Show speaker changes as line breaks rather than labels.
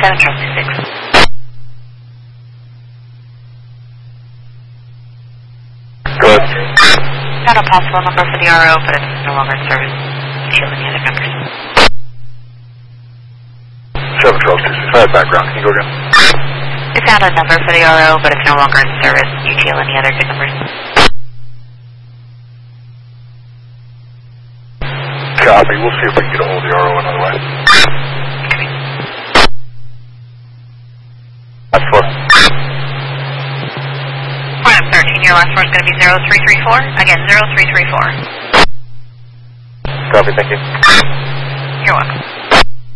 7 Charlie 6.
Go ahead.
Got a possible number for the RO, but it's no longer in service. Do you have any other numbers?
7 Charlie 265 background. Can you go again?
We found a number for the RO, but it's no longer in service. Do you feel any other good numbers?
Copy. We'll see if we can get a hold of the RO another way. That's 4.
Point 13, your last four is going to be 0334. Again, 0334.
Copy, thank you.
You're welcome.